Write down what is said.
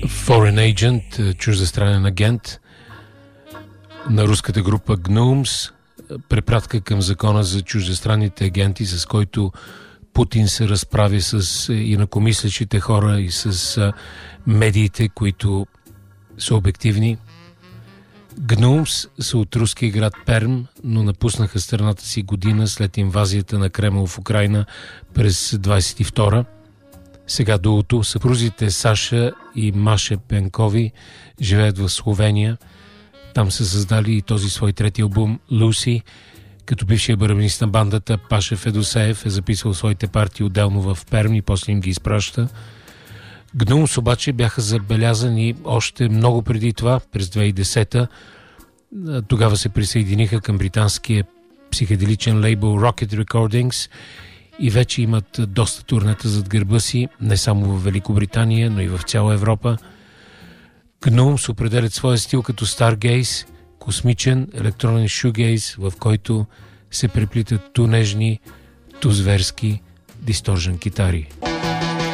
Foreign Agent, чуждестранен агент на руската група Gnomes, препратка към закона за чуждестранните агенти, с който Путин се разправи с инакомислещите хора и с медиите, които са обективни. Gnomes са от руския град Перм, но напуснаха страната си година след инвазията на Кремъл в Украйна през 22-а. Сега дуото, съпрузите Саша и Маша Пенкови, живеят в Словения. Там са създали и този свой трети албум «Люси», като бившия барабанист на бандата Паша Федосеев е записвал своите партии отделно в Перм и после им ги изпраща. Gnomes обаче бяха забелязани още много преди това, през 2010-та. Тогава се присъединиха към британския психоделичен лейбъл Rocket Recordings и вече имат доста турнета зад гърба си, не само в Великобритания, но и в цяла Европа. Gnomes определят своя стил като Stargaze, космичен електронен шугейз, в който се преплитат ту нежни, ту зверски дисторжен китари.